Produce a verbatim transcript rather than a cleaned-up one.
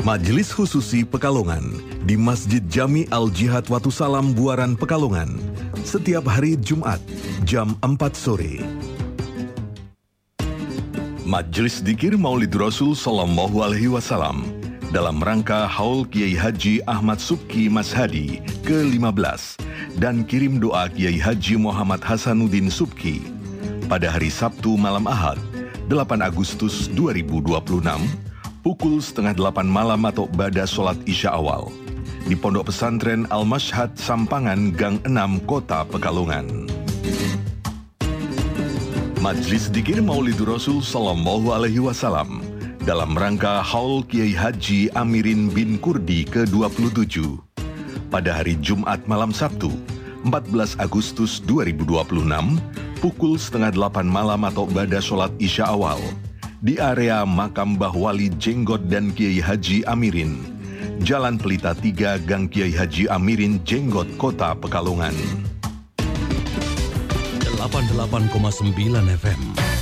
Majelis Khususi Pekalongan di Masjid Jami Al-Jihad Watu Salam Buaran Pekalongan setiap hari Jumat jam empat sore. Majelis Dzikir Maulid Rasul Sallallahu Alaihi Wasallam dalam rangka Haul Kiai Haji Ahmad Subki Mas Hadi ke lima belas dan kirim doa Kiai Haji Muhammad Hasanuddin Subki pada hari Sabtu malam Ahad delapan Agustus dua ribu dua puluh enam pukul setengah delapan malam atau ba'da sholat isya awal di Pondok Pesantren Al-Mashhad Sampangan Gang enam Kota Pekalongan. Majelis Dzikir Maulid Rasul Sallallahu Alaihi Wasallam dalam rangka Haul Kiai Haji Amirin bin Kurdi ke dua puluh tujuh pada hari Jumat malam Sabtu empat belas Agustus dua ribu dua puluh enam pukul setengah delapan malam atau ba'da sholat isya awal di area Makam Mbah Wali Jenggot dan Kiai Haji Amirin, Jalan Pelita tiga, Gang Kiai Haji Amirin, Jenggot, Kota Pekalongan. delapan puluh delapan koma sembilan F M